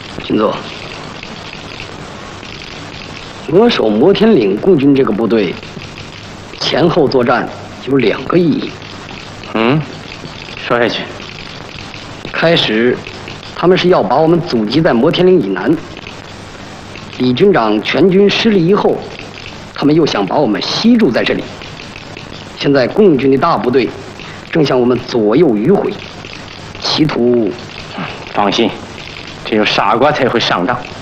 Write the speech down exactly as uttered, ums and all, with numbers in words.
军座，扼守摩天岭共军这个部队，前后作战有两个意义。 嗯，说下去。 开始，他们是要把我们阻击在摩天岭以南。李军长全军失利以后，他们又想把我们吸住在这里。现在共军的大部队正向我们左右迂回，企图…… 放心，只有傻瓜才会上当。